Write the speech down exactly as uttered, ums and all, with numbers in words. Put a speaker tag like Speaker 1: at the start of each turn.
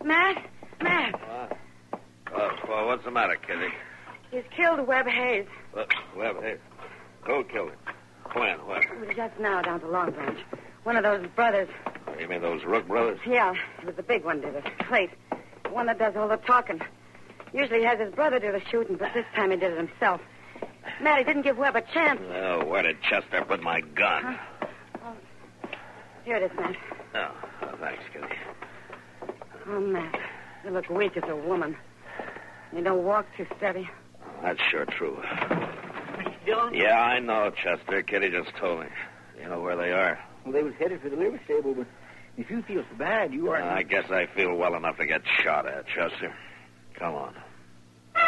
Speaker 1: Matt? Matt.
Speaker 2: What? Oh, well, what's the matter, Kitty?
Speaker 1: He's killed Webb Hayes.
Speaker 2: What? Webb Hayes? Who killed him? When? What?
Speaker 1: Just now down to Long Branch. One of those brothers.
Speaker 2: Oh, you mean those Rook brothers?
Speaker 1: Yeah, it was the big one did it. Slate. The one that does all the talking. Usually he has his brother do the shooting, but this time he did it himself. Matt, he didn't give Webb a chance.
Speaker 2: Oh, where did Chester put my gun?
Speaker 1: Huh? Oh, here it is, Matt.
Speaker 2: Oh, oh, thanks, Kitty.
Speaker 1: Oh, Matt, you look weak as a woman. You don't walk too steady.
Speaker 2: Oh, that's sure true.
Speaker 3: Dillon?
Speaker 2: Yeah, I know, Chester. Kitty just told me. You know where they are?
Speaker 3: Well, they was headed for the liver stable, but if you feel so bad, you are...
Speaker 2: I guess I feel well enough to get shot at, Chester. Come on.